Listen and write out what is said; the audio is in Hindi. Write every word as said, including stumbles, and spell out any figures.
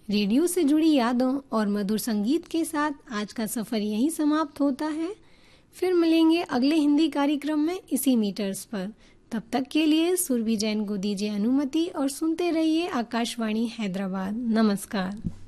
रेडियो से जुड़ी यादों और मधुर संगीत के साथ आज का सफर यहीं समाप्त होता है। फिर मिलेंगे अगले हिंदी कार्यक्रम में इसी मीटर्स पर। तब तक के लिए सुरभि जैन को दीजिए अनुमति और सुनते रहिए आकाशवाणी हैदराबाद। नमस्कार।